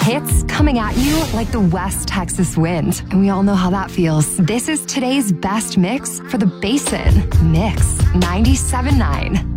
Hits coming at you like the West Texas wind. And we all know how that feels. This is today's best mix for the Basin. Mix 97.9.